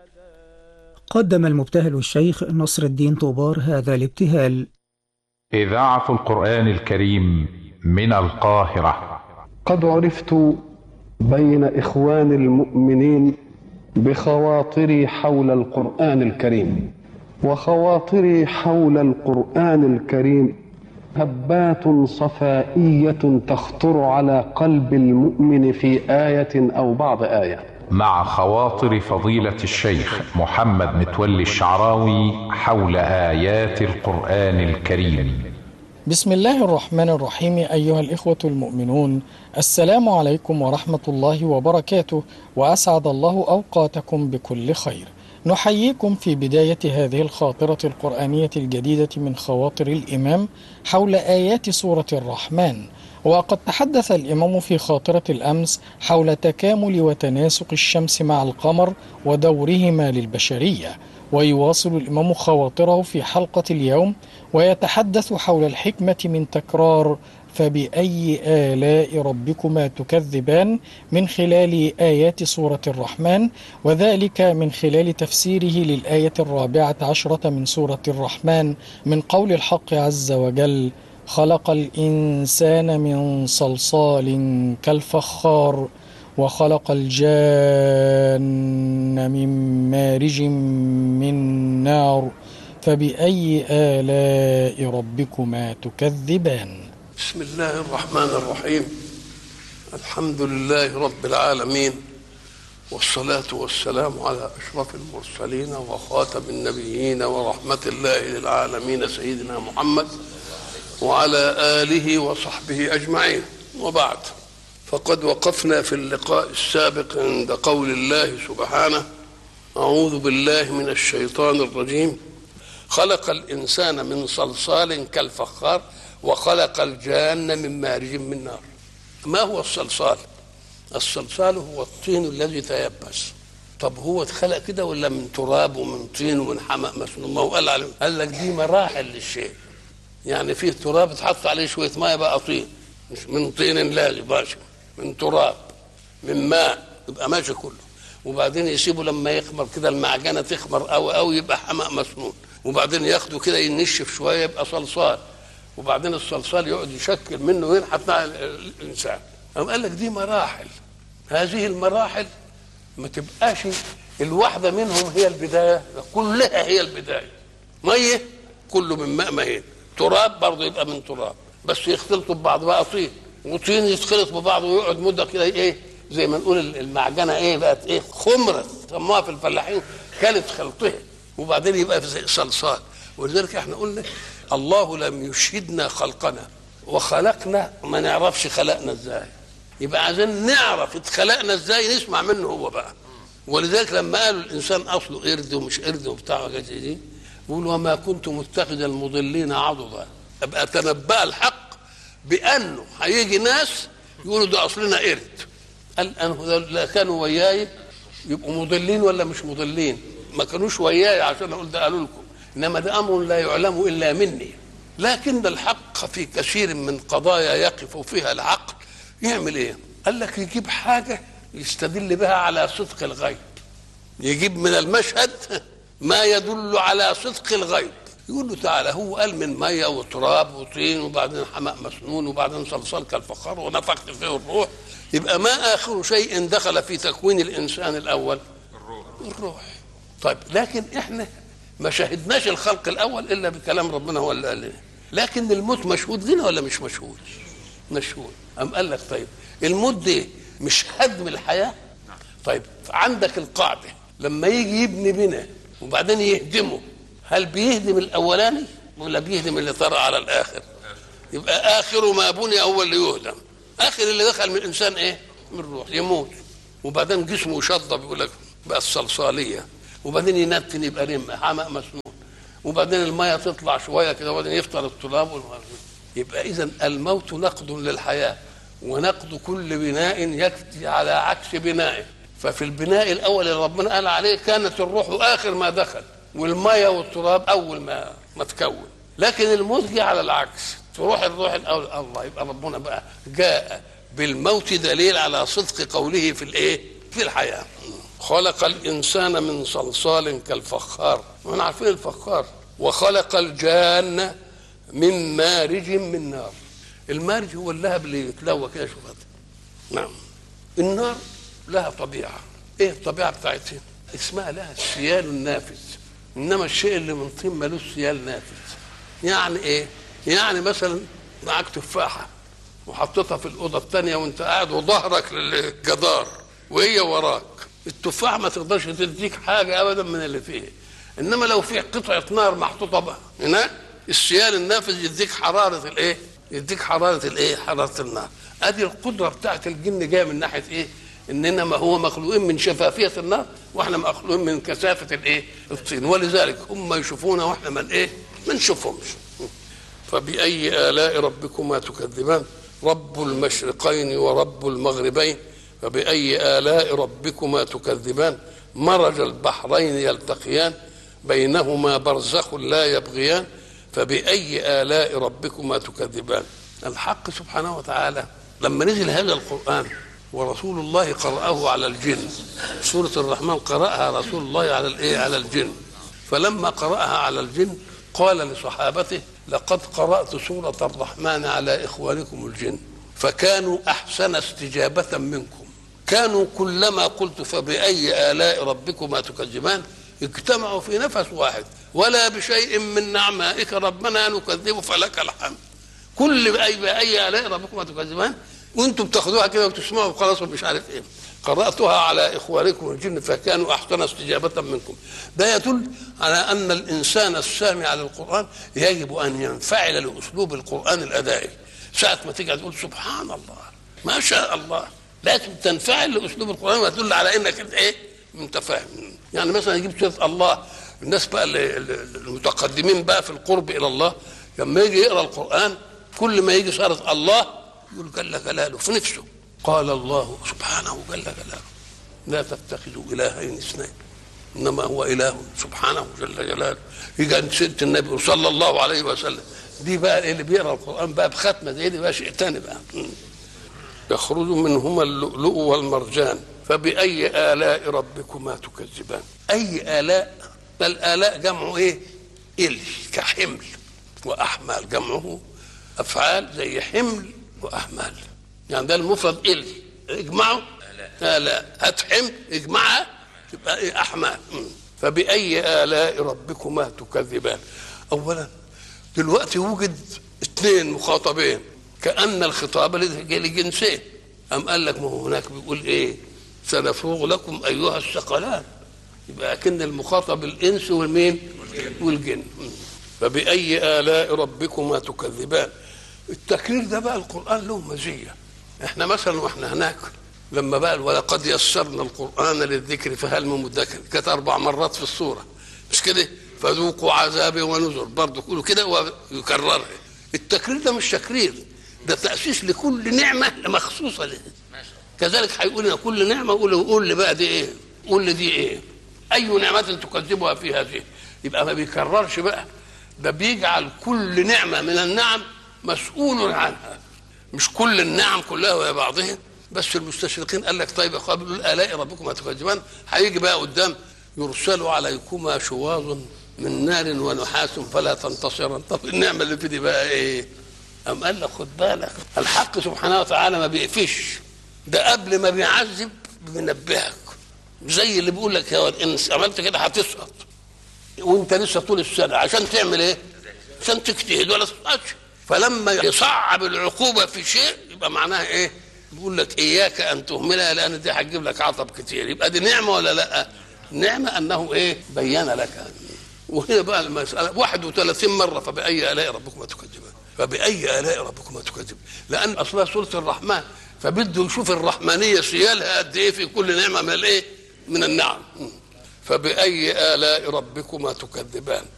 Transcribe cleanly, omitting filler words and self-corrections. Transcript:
قدم المبتهل الشيخ نصر الدين طوبار هذا الابتهال. إذاعة القرآن الكريم من القاهرة. قد عرفت بين إخوان المؤمنين بخواطري حول القرآن الكريم، وخواطري حول القرآن الكريم هبات صفائية تخطر على قلب المؤمن في آية أو بعض آية. مع خواطر فضيلة الشيخ محمد متولي الشعراوي حول آيات القرآن الكريم. بسم الله الرحمن الرحيم. أيها الإخوة المؤمنون، السلام عليكم ورحمة الله وبركاته، وأسعد الله أوقاتكم بكل خير. نحييكم في بداية هذه الخاطرة القرآنية الجديدة من خواطر الإمام حول آيات سورة الرحمن. وقد تحدث الإمام في خاطرة الأمس حول تكامل وتناسق الشمس مع القمر ودورهما للبشرية، ويواصل الإمام خواطره في حلقة اليوم ويتحدث حول الحكمة من تكرار فبأي آلاء ربكما تكذبان من خلال آيات سورة الرحمن، وذلك من خلال تفسيره للآية 14 من سورة الرحمن من قول الحق عز وجل: خلق الإنسان من صلصال كالفخار وخلق الجان من مارج من نار فبأي آلاء ربكما تكذبان. بسم الله الرحمن الرحيم. الحمد لله رب العالمين، والصلاة والسلام على أشرف المرسلين وخاتم النبيين ورحمة الله للعالمين سيدنا محمد وعلى آله وصحبه أجمعين، وبعد. فقد وقفنا في اللقاء السابق عند قول الله سبحانه: أعوذ بالله من الشيطان الرجيم، خلق الإنسان من صلصال كالفخار وخلق الجان من مارج من نار. ما هو الصلصال؟ الصلصال هو الطين الذي تيبس. طب هو اتخلق كده ولا من تراب ومن طين ومن حمأ مسنون؟ ما هو قال لك دي مراحل للشيء. يعني فيه تراب تحط عليه شويه ماء بقى طين، مش من طين لازم ماشي، من تراب، من ماء يبقى ماشي كله، وبعدين يسيبه لما يخمر كده المعجنه تخمر قوي قوي يبقى حمأ مسنون، وبعدين ياخده كده ينشف شويه يبقى صلصال، وبعدين الصلصال يقعد يشكل منه ينحت مع الانسان. قال لك دي مراحل. هذه المراحل ما تبقاش الواحده منهم هي البدايه، كلها هي البدايه. ميه كله من ماء مهين، تراب برضه يبقى من تراب، بس يختلطوا ببعض بقى طين، وطين يتخلط ببعض ويقعد مده كده ايه زي ما نقول المعجنه ايه بقت ايه خمرت، سموها في الفلاحين كانت خلطها، وبعدين يبقى في صلصال. ولذلك احنا قلنا الله لم يشهدنا خلقنا وخلقنا ما نعرفش خلقنا ازاي، يبقى عايزين نعرف اتخلقنا ازاي نسمع منه هو بقى. ولذلك لما قالوا الانسان اصله قرد ومش قرد وبتاع وحاجات دي، يقول وما كنت متخذ المضلين عضدا. ابقى تنبأ الحق بانه هيجي ناس يقولوا ده اصلنا قرد. قال انه لا كانوا وياي يبقوا مضلين ولا مش مضلين، ما كانوش وياي عشان اقول ده قالوا لكم، انما ده امر لا يعلم الا مني. لكن الحق في كثير من قضايا يقف فيها العقل يعمل ايه؟ قال لك يجيب حاجه يستدل بها على صدق الغيب، يجيب من المشهد ما يدل على صدق الغيب. يقول له تعالى هو قال من ميه وتراب وطين وبعدين حمأ مسنون وبعدين صلصال كالفخار ونفخت فيه الروح، يبقى ما آخر شيء دخل في تكوين الإنسان الأول؟ الروح. طيب لكن إحنا ما شاهدناش الخلق الأول إلا بكلام ربنا هو اللي قال لنا. لكن الموت مشهود لنا ولا مش مشهود؟ مشهود. أم قال لك طيب الموت دي مش هدم الحياة؟ طيب عندك القاعدة لما يجي يبني بنا وبعدين يهدمه، هل بيهدم الاولاني ولا بيهدم اللي طرأ على الاخر؟ يبقى اخر ما بني اول اللي يهدم. اخر اللي دخل من الانسان ايه؟ من الروح، يموت وبعدين جسمه يشطب يقول لك بقى الصلصاليه، وبعدين ينتن يبقى رمه حمأ مسنون، وبعدين الميه تطلع شويه كده وبعدين يفطر التراب. يبقى اذا الموت نقد للحياه، ونقد كل بناء ياتي على عكس بنائه. ففي البناء الاول اللي ربنا قال عليه كانت الروح اخر ما دخل، والميه والتراب اول ما تكون. لكن الموت جه على العكس، تروح الروح الاول. الله، يبقى ربنا بقى جاء بالموت دليل على صدق قوله في الايه؟ في الحياه. خلق الإنسان من صلصال كالفخار، واحنا عارفين الفخار. وخلق الجان من مارج من نار. المارج هو اللهب اللي يتلوى كده، شوف هذا. نعم. النار لها طبيعة. ايه الطبيعة بتاعتها؟ اسمها لها السيال النافذ، انما الشيء اللي من طين ملوش سيال نافذ. يعني ايه؟ يعني مثلا معاك تفاحة وحطيتها في الأوضة الثانية وانت قاعد وظهرك للجدار وهي وراك، التفاح ما تقدرش تديك حاجة أبدا من اللي فيه. إنما لو في قطعة نار محطوطة بقى هنا، السيال النافذ يديك حرارة الإيه؟ يديك حرارة الإيه؟ حرارة النار. أدي القدرة بتاعت الجن جاية من ناحية إيه؟ إننا ما هو مخلوقين من شفافية النار، وإحنا مخلوقين من كثافة الإيه؟ الطين، ولذلك هم يشوفونا وإحنا من إيه؟ ما نشوفهمش. فبأي آلاء ربكما تكذبان؟ رب المشرقين ورب المغربين، فبأي آلاء ربكما تكذبان؟ مرج البحرين يلتقيان بينهما برزخ لا يبغيان، فبأي آلاء ربكما تكذبان؟ الحق سبحانه وتعالى لما نزل هذا القرآن ورسول الله قرأه على الجن، سورة الرحمن قرأها رسول الله على الإيه؟ على الجن. فلما قرأها على الجن قال لصحابته: لقد قرأت سورة الرحمن على إخوانكم الجن فكانوا أحسن استجابة منكم، كانوا كلما قلت فبأي آلاء ربكما تكذبان اجتمعوا في نفس واحد: ولا بشيء من نعمائك ربنا نكذب فلك الحمد. كل بأي آلاء ربكما تكذبان، وانتم بتاخذوها كده وتسمعوا وخلاص ومش عارف ايه. قرأتها على إخوانكم الجن فكانوا أحسن استجابة منكم. ده يدل على أن الإنسان السامع للقرآن يجب أن ينفعل لأسلوب القرآن الأدائي. ساعة ما تيجي تقول سبحان الله ما شاء الله، لازم تنفعل لأسلوب القرآن وتدل على إنك إيه؟ أنت فاهم. يعني مثلا يجيب سورة الله، الناس بقى المتقدمين بقى في القرب إلى الله لما يجي يقرأ القرآن كل ما يجي سورة الله يقول جل جلاله في نفسه: قال الله سبحانه جل جلاله لا تتخذوا إلهين اثنين إنما هو إله سبحانه جل جلاله. يجي سيدة النبي صلى الله عليه وسلم، دي بقى اللي بيقرأ القرآن بقى بختمة زي دي بقى شيء تاني بقى. يخرج منهما اللؤلؤ والمرجان فبأي آلاء ربكما تكذبان؟ أي آلاء؟ الآلاء جمعه إيه؟ إل كحمل، وأحمال جمعه أفعال زي حمل وأحمال، يعني ده المفرد إل اجمعه آلاء، هات حمل اجمعها تبقى إيه؟ أحمال. فبأي آلاء ربكما تكذبان؟ أولا دلوقتي وجد اثنين مخاطبين كأن الخطاب لجنسين، أم قال لك ما هو هناك بيقول إيه؟ سنفرغ لكم أيها الثقلان، يبقى كأن المخاطب الإنس والمين؟ والجن. فبأي آلاء ربكما تكذبان؟ التكرير ده بقى القرآن له مزية. احنا مثلا واحنا هناك لما بقى ولقد يسرنا القرآن للذكر فهل من مدكر، كانت 4 مرات في السورة مش كده؟ فذوقوا عذابي ونذر، برضه كله كده ويكررها. التكرير ده مش تكرير، ده تأسيس لكل نعمة مخصوصة له. كذلك هيقول لنا كل نعمة قول لي بقى دي ايه؟ قول لي دي ايه؟ أي نعمة تكذبها في هذه؟ يبقى ما بيكررش بقى، ده بيجعل كل نعمة من النعم مسؤول عنها، مش كل النعم كلها ويا بعضها. بس المستشرقين قال لك طيب قبل الآلاء ربكما تكذبان هيجي بقى قدام: يرسل عليكما شواظ من نار ونحاس فلا تنتصران. طب النعمة اللي في دي بقى ايه؟ أم قال لك خد بالك الحق سبحانه وتعالى ما بيقفش، ده قبل ما بيعذب بينبهك، زي اللي بيقول لك يا ولد ان عملت كده هتسقط وانت لسه طول السنه، عشان تعمل ايه؟ عشان تجتهد ولا تسقطش. فلما يصعب العقوبه في شيء يبقى معناها ايه؟ بيقول لك اياك ان تهملها لان دي هتجيب لك عطب كتير. يبقى دي نعمه ولا لا؟ نعمه انه ايه؟ بين لك. وهنا بقى المساله 31 مره فبأي آلاء ربكما تكذبان؟ فبأي آلاء ربكما تكذبان؟ لان اصلها سوره الرحمن، فبده يشوف الرحمانيه سيالها قد ايه في كل نعمه من الايه؟ من النعم. فبأي آلاء ربكما تكذبان؟